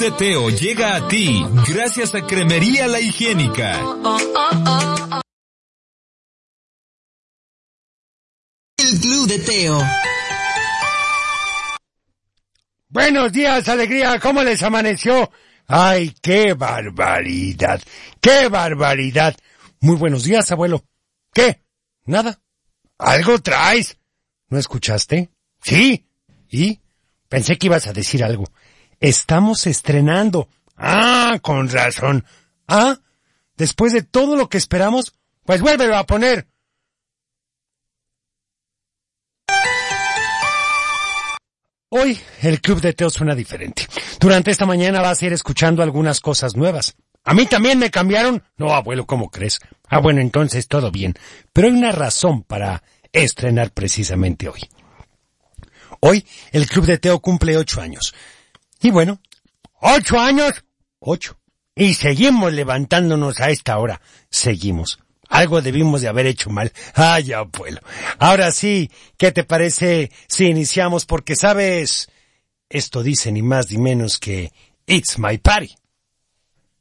de Teo llega a ti gracias a Cremería La Higiénica. El Club de Teo. Buenos días, alegría, ¿cómo les amaneció? ¡Ay, qué barbaridad! ¡Qué barbaridad! Muy buenos días, abuelo. ¿Qué? ¿Nada? ¿Algo traes? ¿No escuchaste? ¿Sí? ¿Y? Pensé que ibas a decir algo. Estamos estrenando. Ah, con razón. Ah, después de todo lo que esperamos, pues vuélvelo a poner. Hoy el Club de Teo suena diferente. Durante esta mañana vas a ir escuchando algunas cosas nuevas. ¿A mí también me cambiaron? No, abuelo, ¿cómo crees? Ah, bueno, entonces todo bien. Pero hay una razón para estrenar precisamente hoy. Hoy el Club de Teo cumple 8 años. Y bueno, 8 años, 8. Y seguimos levantándonos a esta hora. Seguimos. Algo debimos de haber hecho mal. Ay, abuelo. Ahora sí, ¿qué te parece si iniciamos? Porque, ¿sabes? Esto dice ni más ni menos que It's My Party.